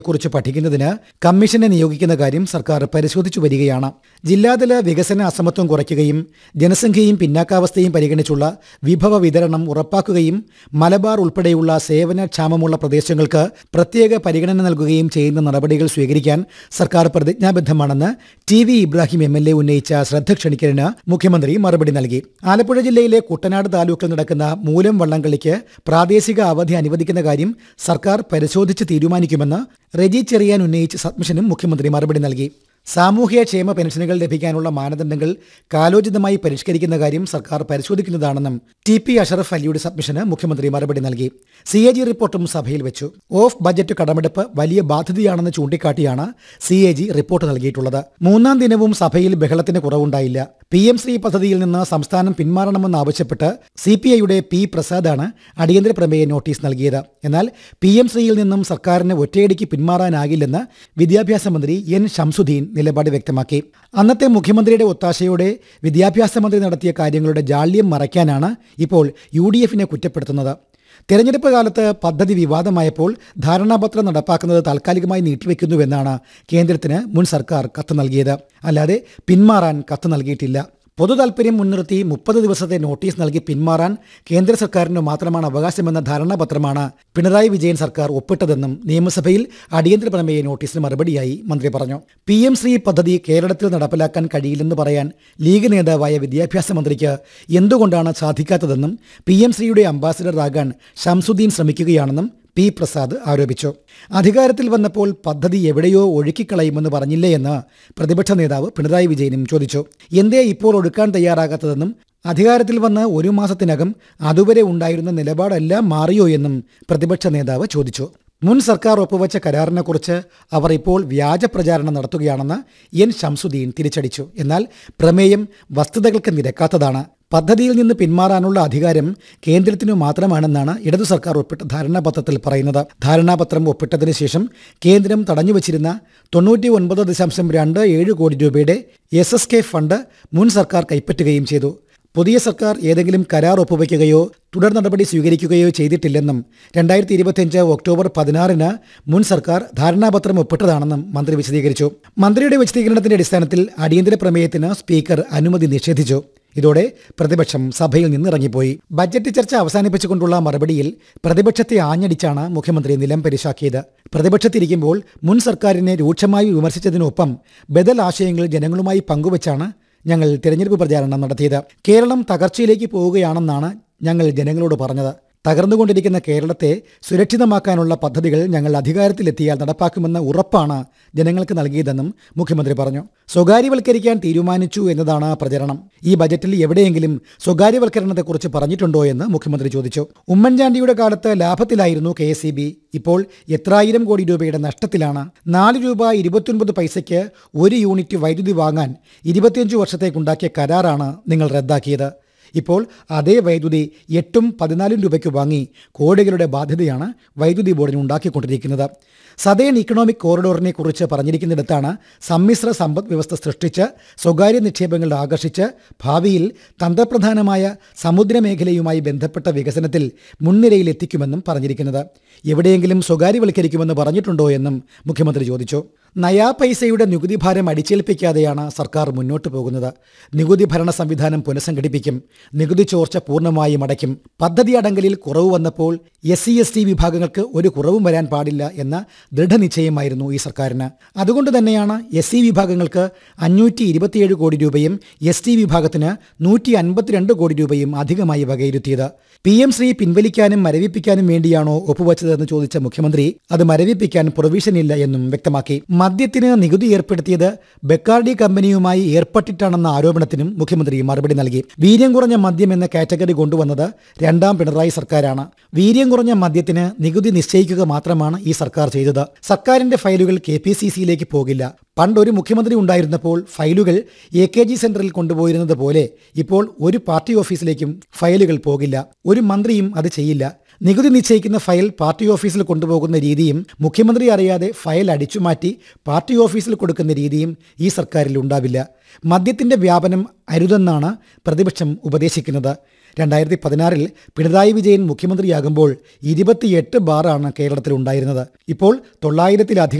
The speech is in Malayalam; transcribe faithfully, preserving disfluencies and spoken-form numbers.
കുറിച്ച് പഠിക്കുന്നതിന് കമ്മീഷനെ നിയോഗിക്കുന്ന കാര്യം സർക്കാർ പരിശോധിച്ചു വരികയാണ്. ജില്ലാതല വികസന അസമത്വം കുറയ്ക്കുകയും ജനസംഖ്യയും പിന്നാക്കാവസ്ഥയും പരിഗണിച്ചുള്ള വിഭവ വിതരണം ഉറപ്പാക്കുകയും മലബാർ ഉൾപ്പെടെയുള്ള സേവനക്ഷാമമുള്ള പ്രദേശങ്ങൾക്ക് പ്രത്യേക പരിഗണന നൽകുകയും ചെയ്യുന്ന നടപടികൾ സ്വീകരിക്കാൻ സർക്കാർ പ്രതിജ്ഞാബദ്ധമാണെന്ന് T V Ibrahim M L A ഉന്നയിച്ച ശ്രദ്ധ ക്ഷണിക്കലിന് മുഖ്യമന്ത്രി മറുപടി നൽകി. ആലപ്പുഴ ജില്ലയിലെ കുട്ടനാട് താലൂക്കിൽ നടക്കുന്ന മൂലം വള്ളംകളിക്ക് പ്രാദേശിക അവധി അനുവദിക്കുന്ന കാര്യം സർക്കാർ പരിശോധിച്ച് തീരുമാനിക്കുമെന്ന് റെജി ചെറിയാൻ ഉന്നയിച്ച സബ്മിഷനും മുഖ്യമന്ത്രി മറുപടി നൽകി. സാമൂഹ്യക്ഷേമ പെൻഷനുകൾ ലഭിക്കാനുള്ള മാനദണ്ഡങ്ങൾ കാലോചിതമായി പരിഷ്കരിക്കുന്ന കാര്യം സർക്കാർ പരിശോധിക്കുന്നതാണെന്നും ടി പി അഷറഫ് അലിയുടെ സബ്മിഷന് മുഖ്യമന്ത്രി മറുപടി നൽകി. സി എ ജി റിപ്പോർട്ടും സഭയിൽ വെച്ചു. ഓഫ് ബജറ്റ് കടമെടുപ്പ് വലിയ ബാധ്യതയാണെന്ന് ചൂണ്ടിക്കാട്ടിയാണ് സി എ ജി റിപ്പോർട്ട് നൽകിയിട്ടുള്ളത്. മൂന്നാം ദിനവും സഭയിൽ ബഹളത്തിന് കുറവുണ്ടായില്ല. പി എം ശ്രീ പദ്ധതിയിൽ നിന്ന് സംസ്ഥാനം പിന്മാറണമെന്നാവശ്യപ്പെട്ട് സി പി ഐയുടെ പി പ്രസാദാണ് അടിയന്തര പ്രമേയ നോട്ടീസ് നൽകിയത്. എന്നാൽ പി എം ശ്രീയിൽ നിന്നും സർക്കാരിന് ഒറ്റയടിക്ക് പിന്മാറാനാകില്ലെന്ന് വിദ്യാഭ്യാസ മന്ത്രി എൻ ശംസുദ്ദീൻ നിലപാട് വ്യക്തമാക്കി. അന്നത്തെ മുഖ്യമന്ത്രിയുടെ ഒത്താശയോടെ വിദ്യാഭ്യാസ മന്ത്രി നടത്തിയ കാര്യങ്ങളുടെ ജാള്യം മറയ്ക്കാനാണ് ഇപ്പോൾ യു ഡി എഫിനെ കുറ്റപ്പെടുത്തുന്നത്. തെരഞ്ഞെടുപ്പ് കാലത്ത് പദ്ധതി വിവാദമായപ്പോൾ ധാരണാപത്രം നടപ്പാക്കുന്നത് താൽക്കാലികമായി നീട്ടിവെക്കുന്നുവെന്നാണ് കേന്ദ്രത്തിന് മുൻ സർക്കാർ കത്ത് നൽകിയത്. അല്ലാതെ പിന്മാറാൻ കത്ത് നൽകിയിട്ടില്ല. പൊതു താൽപര്യം മുൻനിർത്തി മുപ്പത് ദിവസത്തെ നോട്ടീസ് നൽകി പിന്മാറാൻ കേന്ദ്ര സർക്കാരിന് മാത്രമാണ് അവകാശമെന്ന ധാരണാപത്രമാണ് പിണറായി വിജയൻ സർക്കാർ ഒപ്പിട്ടതെന്നും നിയമസഭയിൽ അടിയന്തര പ്രമേയ നോട്ടീസിന് മറുപടിയായി മന്ത്രി പറഞ്ഞു. പി എം ശ്രീ പദ്ധതി കേരളത്തിൽ നടപ്പിലാക്കാൻ കഴിയില്ലെന്ന് പറയാൻ ലീഗ് നേതാവായ വിദ്യാഭ്യാസ മന്ത്രിക്ക് എന്തുകൊണ്ടാണ് സാധിക്കാത്തതെന്നും പി എം ശ്രീയുടെ അംബാസിഡറാകാൻ ശംസുദ്ദീൻ ശ്രമിക്കുകയാണെന്നും പി പ്രസാദ് ആരോപിച്ചു. അധികാരത്തിൽ വന്നപ്പോൾ പദ്ധതി എവിടെയോ ഒഴുക്കിക്കളയുമെന്ന് പറഞ്ഞില്ലേ എന്ന് പ്രതിപക്ഷ നേതാവ് പിണറായി വിജയനും ചോദിച്ചു. എന്തേ ഇപ്പോൾ ഒഴുക്കാൻ തയ്യാറാകാത്തതെന്നും അധികാരത്തിൽ വന്ന് ഒരു മാസത്തിനകം അതുവരെ ഉണ്ടായിരുന്ന നിലപാടെല്ലാം മാറിയോ എന്നും പ്രതിപക്ഷ നേതാവ് ചോദിച്ചു. മുൻ സർക്കാർ ഒപ്പുവെച്ച കരാറിനെക്കുറിച്ച് അവർ ഇപ്പോൾ വ്യാജ പ്രചാരണം നടത്തുകയാണെന്ന് എൻ ശംസുദ്ദീൻ തിരിച്ചടിച്ചു. എന്നാൽ പ്രമേയം വസ്തുതകൾക്ക് നിരക്കാത്തതാണ്. പദ്ധതിയിൽ നിന്ന് പിന്മാറാനുള്ള അധികാരം കേന്ദ്രത്തിനു മാത്രമാണെന്നാണ് ഇടതു സർക്കാർ ഒപ്പിട്ട ധാരണാപത്രത്തിൽ പറയുന്നത്. ധാരണാപത്രം ഒപ്പിട്ടതിന് ശേഷം കേന്ദ്രം തടഞ്ഞുവച്ചിരുന്ന തൊണ്ണൂറ്റി ഒൻപത് ദശാംശം രണ്ട് ഏഴ് കോടി രൂപയുടെ എസ് എസ് കെ ഫണ്ട് മുൻ സർക്കാർ കൈപ്പറ്റുകയും ചെയ്തു. പുതിയ സർക്കാർ ഏതെങ്കിലും കരാർ ഒപ്പുവയ്ക്കുകയോ തുടർ നടപടി സ്വീകരിക്കുകയോ ചെയ്തിട്ടില്ലെന്നും രണ്ടായിരത്തി ഇരുപത്തിയഞ്ച് ഒക്ടോബർ പതിനാറിന് മുൻ സർക്കാർ ധാരണാപത്രം ഒപ്പിട്ടതാണെന്നും മന്ത്രി വിശദീകരിച്ചു. മന്ത്രിയുടെ വിശദീകരണത്തിന്റെ അടിസ്ഥാനത്തിൽ അടിയന്തര പ്രമേയത്തിന് സ്പീക്കർ അനുമതി നിഷേധിച്ചു. ഇതോടെ പ്രതിപക്ഷം സഭയിൽ നിന്നിറങ്ങിപ്പോയി. ബജറ്റ് ചർച്ച അവസാനിപ്പിച്ചുകൊണ്ടുള്ള മറുപടിയിൽ പ്രതിപക്ഷത്തെ ആഞ്ഞടിച്ചാണ് മുഖ്യമന്ത്രി നിലം പരിശാക്കിയത്. പ്രതിപക്ഷത്തിരിക്കുമ്പോൾ മുൻ സർക്കാരിനെ രൂക്ഷമായി വിമർശിച്ചതിനൊപ്പം ബദൽ ആശയങ്ങൾ ജനങ്ങളുമായി പങ്കുവച്ചാണ് ഞങ്ങൾ തിരഞ്ഞെടുപ്പ് പ്രചാരണം നടത്തിയത്. കേരളം തകർച്ചയിലേക്ക് പോവുകയാണെന്നാണ് ഞങ്ങൾ ജനങ്ങളോട് പറഞ്ഞത്. തകർന്നുകൊണ്ടിരിക്കുന്ന കേരളത്തെ സുരക്ഷിതമാക്കാനുള്ള പദ്ധതികൾ ഞങ്ങൾ അധികാരത്തിലെത്തിയാൽ നടപ്പാക്കുമെന്ന ഉറപ്പാണ് ജനങ്ങൾക്ക് നൽകിയതെന്നും മുഖ്യമന്ത്രി പറഞ്ഞു. സ്വകാര്യവൽക്കരിക്കാൻ തീരുമാനിച്ചു എന്നതാണ് പ്രചരണം. ഈ ബജറ്റിൽ എവിടെയെങ്കിലും സ്വകാര്യവൽക്കരണത്തെക്കുറിച്ച് പറഞ്ഞിട്ടുണ്ടോ എന്ന് മുഖ്യമന്ത്രി ചോദിച്ചു. ഉമ്മൻചാണ്ടിയുടെ കാലത്ത് ലാഭത്തിലായിരുന്നു കെ എസ് ഇ ബി. ഇപ്പോൾ എത്രായിരം കോടി രൂപയുടെ നഷ്ടത്തിലാണ്. നാല് രൂപ ഇരുപത്തിയൊൻപത് പൈസയ്ക്ക് ഒരു യൂണിറ്റ് വൈദ്യുതി വാങ്ങാൻ ഇരുപത്തിയഞ്ച് വർഷത്തേക്കുണ്ടാക്കിയ കരാറാണ് നിങ്ങൾ റദ്ദാക്കിയത്. ഇപ്പോൾ അതേ വൈദ്യുതി എട്ടും പതിനാലും രൂപയ്ക്ക് വാങ്ങി കോടികളുടെ ബാധ്യതയാണ് വൈദ്യുതി ബോർഡിന് ഉണ്ടാക്കിക്കൊണ്ടിരിക്കുന്നത്. സതേൺ ഇക്കണോമിക് കോറിഡോറിനെ കുറിച്ച് പറഞ്ഞിരിക്കുന്നിടത്താണ് സമ്മിശ്ര സമ്പദ് വ്യവസ്ഥ സൃഷ്ടിച്ച് സ്വകാര്യ നിക്ഷേപങ്ങൾ ആകർഷിച്ച് ഭാവിയിൽ തന്ത്രപ്രധാനമായ സമുദ്രമേഖലയുമായി ബന്ധപ്പെട്ട വികസനത്തിൽ മുൻനിരയിലെത്തിക്കുമെന്നും പറഞ്ഞിരിക്കുന്നത്. എവിടെയെങ്കിലും സ്വകാര്യവൽക്കരിക്കുമെന്ന് പറഞ്ഞിട്ടുണ്ടോ എന്നും മുഖ്യമന്ത്രി ചോദിച്ചു. നയാ പൈസയുടെ നികുതി ഭാരം അടിച്ചേൽപ്പിക്കാതെയാണ് സർക്കാർ മുന്നോട്ടു പോകുന്നത്. നികുതി ഭരണ സംവിധാനം പുനഃസംഘടിപ്പിക്കും. നികുതി ചോർച്ച പൂർണ്ണമായും അടയ്ക്കും. പദ്ധതി അടങ്കലിൽ കുറവ് വന്നപ്പോൾ എസ് സി എസ് ടി വിഭാഗങ്ങൾക്ക് ഒരു കുറവും വരാൻ പാടില്ല എന്ന ദൃഢനിശ്ചയമായിരുന്നു ഈ സർക്കാരിന്. അതുകൊണ്ട് തന്നെയാണ് എസ് സി വിഭാഗങ്ങൾക്ക് അഞ്ഞൂറ്റി ഇരുപത്തിയേഴ് കോടി രൂപയും എസ് ടി വിഭാഗത്തിന് നൂറ്റി അൻപത്തിരണ്ട് കോടി രൂപയും അധികമായി വകയിരുത്തിയത്. പി എം ശ്രീ പിൻവലിക്കാനും മരവിപ്പിക്കാനും വേണ്ടിയാണോ ഒപ്പുവച്ചതെന്ന് ചോദിച്ച മുഖ്യമന്ത്രി അത് മരവിപ്പിക്കാൻ പ്രൊവിഷനില്ല എന്നും വ്യക്തമാക്കി. മദ്യത്തിന് നികുതി ഏർപ്പെടുത്തിയത് ബെക്കാർഡി കമ്പനിയുമായി ഏർപ്പെട്ടിട്ടാണെന്ന ആരോപണത്തിനും മുഖ്യമന്ത്രി മറുപടി നൽകി. വീര്യം കുറഞ്ഞ മദ്യം എന്ന കാറ്റഗറി കൊണ്ടുവന്നത് രണ്ടാം പിണറായി സർക്കാരാണ്. വീര്യം കുറഞ്ഞ മദ്യത്തിന് നികുതി നിശ്ചയിക്കുക മാത്രമാണ് ഈ സർക്കാർ ചെയ്തത്. സർക്കാരിന്റെ ഫയലുകൾ കെ പി സി സിയിലേക്ക് പോകില്ല. പണ്ടൊരു മുഖ്യമന്ത്രി ഉണ്ടായിരുന്നപ്പോൾ ഫയലുകൾ എ കെ ജി സെന്ററിൽ കൊണ്ടുപോയിരുന്നത് പോലെ ഇപ്പോൾ ഒരു പാർട്ടി ഓഫീസിലേക്കും ഫയലുകൾ പോകില്ല. ഒരു മന്ത്രിയും അത് ചെയ്യില്ല. നികുതി നിശ്ചയിക്കുന്ന ഫയൽ പാർട്ടി ഓഫീസിൽ കൊണ്ടുപോകുന്ന രീതിയും മുഖ്യമന്ത്രി അറിയാതെ ഫയൽ അടിച്ചുമാറ്റി പാർട്ടി ഓഫീസിൽ കൊടുക്കുന്ന രീതിയും ഈ സർക്കാരിൽ ഉണ്ടാവില്ല. മദ്യത്തിന്റെ വ്യാപനം അരുതെന്നാണ് പ്രതിപക്ഷം ഉപദേശിക്കുന്നത്. രണ്ടായിരത്തി പതിനാറിൽ പിണറായി വിജയൻ മുഖ്യമന്ത്രിയാകുമ്പോൾ ഇരുപത്തിയെട്ട് ബാറാണ് കേരളത്തിൽ ഉണ്ടായിരുന്നത്. ഇപ്പോൾ തൊള്ളായിരത്തിലധികം